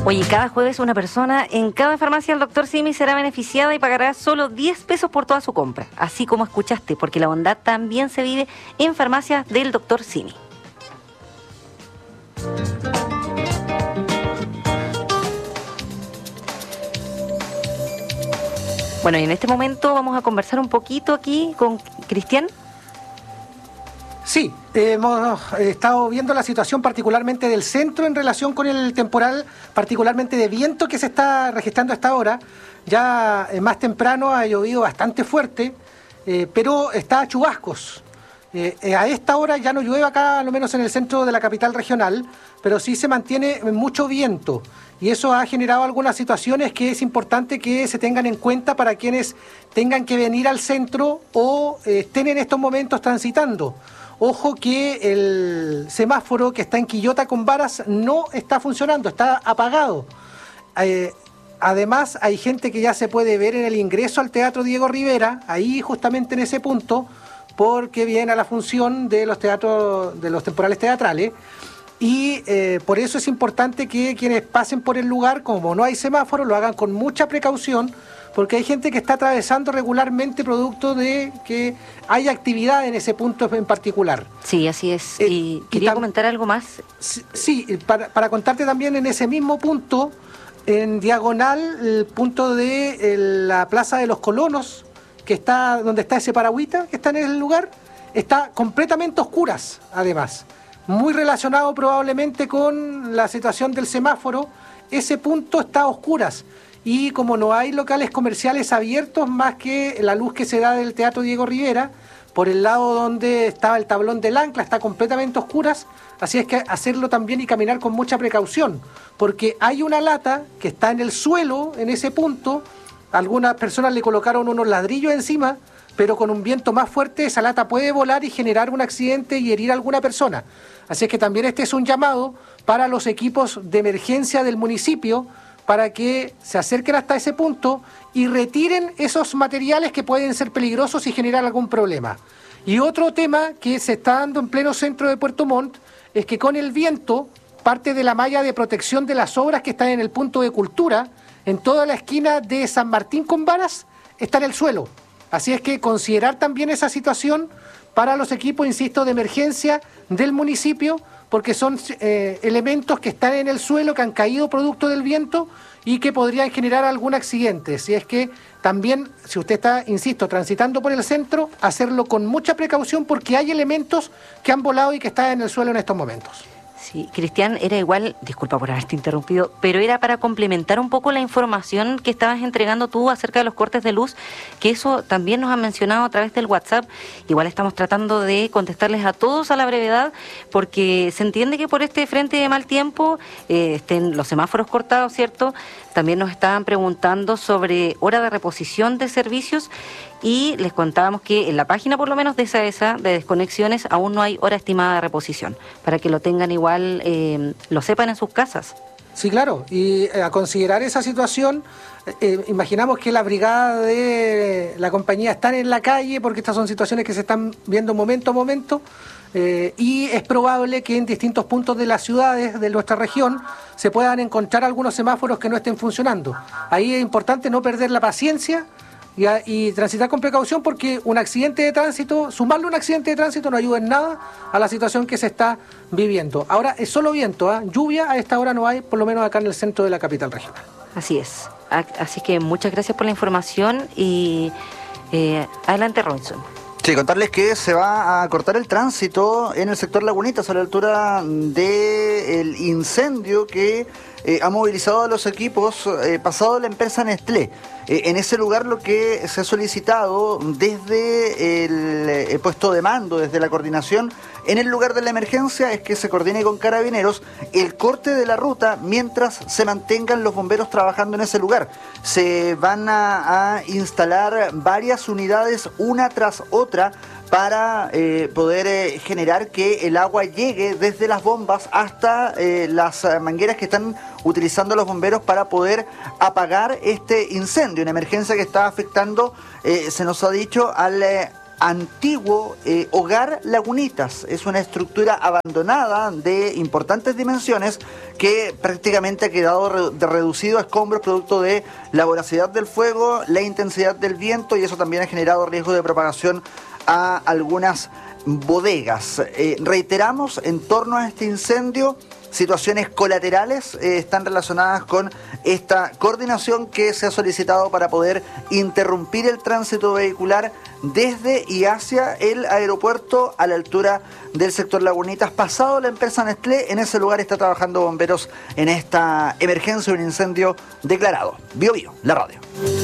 Oye, cada jueves una persona en cada farmacia del Dr. Simi será beneficiada y pagará solo 10 pesos por toda su compra. Así como escuchaste, porque la bondad también se vive en farmacias del Dr. Simi. Bueno, y en este momento vamos a conversar un poquito aquí con Cristian. Sí, hemos estado viendo la situación particularmente del centro en relación con el temporal, particularmente de viento que se está registrando a esta hora. Ya más temprano ha llovido bastante fuerte, pero está a chubascos. A esta hora ya no llueve acá, al menos en el centro de la capital regional, pero sí se mantiene mucho viento. Y eso ha generado algunas situaciones que es importante que se tengan en cuenta para quienes tengan que venir al centro o estén en estos momentos transitando. Ojo que el semáforo que está en Quillota con Varas no está funcionando, está apagado. Además, hay gente que ya se puede ver en el ingreso al Teatro Diego Rivera, ahí justamente en ese punto, porque viene a la función de los teatros, de los temporales teatrales. Y por eso es importante que quienes pasen por el lugar, como no hay semáforo, lo hagan con mucha precaución, porque hay gente que está atravesando regularmente producto de que hay actividad en ese punto en particular. Sí, así es. Y quería comentar algo más. Sí, para contarte también en ese mismo punto, en diagonal, el punto de la Plaza de los Colonos, que está donde está ese paragüita que está en el lugar, está completamente oscuras, además. Muy relacionado probablemente con la situación del semáforo, ese punto está a oscuras. Y como no hay locales comerciales abiertos más que la luz que se da del Teatro Diego Rivera, por el lado donde estaba el tablón del ancla está completamente a oscuras, así es que hacerlo también y caminar con mucha precaución, porque hay una lata que está en el suelo, en ese punto, algunas personas le colocaron unos ladrillos encima, pero con un viento más fuerte esa lata puede volar y generar un accidente y herir a alguna persona. Así es que también este es un llamado para los equipos de emergencia del municipio, para que se acerquen hasta ese punto y retiren esos materiales que pueden ser peligrosos y generar algún problema. Y otro tema que se está dando en pleno centro de Puerto Montt es que con el viento, parte de la malla de protección de las obras que están en el punto de cultura, en toda la esquina de San Martín con Varas, está en el suelo. Así es que considerar también esa situación para los equipos, insisto, de emergencia del municipio, porque son elementos que están en el suelo, que han caído producto del viento y que podrían generar algún accidente. Si es que también, si usted está, insisto, transitando por el centro, hacerlo con mucha precaución porque hay elementos que han volado y que están en el suelo en estos momentos. Sí, Cristian, era igual, disculpa por haberte interrumpido, pero era para complementar un poco la información que estabas entregando tú acerca de los cortes de luz, que eso también nos han mencionado a través del WhatsApp. Igual estamos tratando de contestarles a todos a la brevedad, porque se entiende que por este frente de mal tiempo estén los semáforos cortados, ¿cierto? También nos estaban preguntando sobre hora de reposición de servicios y les contábamos que en la página, por lo menos de SAESA, de desconexiones, aún no hay hora estimada de reposición, para que lo tengan igual, lo sepan en sus casas. Sí, claro, y a considerar esa situación, imaginamos que la brigada de la compañía están en la calle, porque estas son situaciones que se están viendo momento a momento, y es probable que en distintos puntos de las ciudades de nuestra región se puedan encontrar algunos semáforos que no estén funcionando. Ahí es importante no perder la paciencia y transitar con precaución, porque un accidente de tránsito, sumarle un accidente de tránsito no ayuda en nada a la situación que se está viviendo. Ahora es solo viento, lluvia a esta hora no hay, por lo menos acá en el centro de la capital regional. Así es. Así que muchas gracias por la información y adelante, Robinson. Sí, contarles que se va a cortar el tránsito en el sector Lagunitas a la altura del incendio que ha movilizado a los equipos pasado la empresa Nestlé. En ese lugar lo que se ha solicitado desde el puesto de mando, desde la coordinación en el lugar de la emergencia, es que se coordine con Carabineros el corte de la ruta mientras se mantengan los bomberos trabajando en ese lugar. Se van a instalar varias unidades una tras otra para poder generar que el agua llegue desde las bombas hasta las mangueras que están utilizando los bomberos para poder apagar este incendio, una emergencia que está afectando, se nos ha dicho, al antiguo Hogar Lagunitas. Es una estructura abandonada de importantes dimensiones que prácticamente ha quedado reducido a escombros producto de la voracidad del fuego, la intensidad del viento, y eso también ha generado riesgo de propagación a algunas bodegas. Reiteramos, en torno a este incendio, situaciones colaterales están relacionadas con esta coordinación que se ha solicitado para poder interrumpir el tránsito vehicular desde y hacia el aeropuerto a la altura del sector Lagunitas, pasado la empresa Nestlé. En ese lugar está trabajando bomberos en esta emergencia de un incendio declarado. Bio Bio, la radio.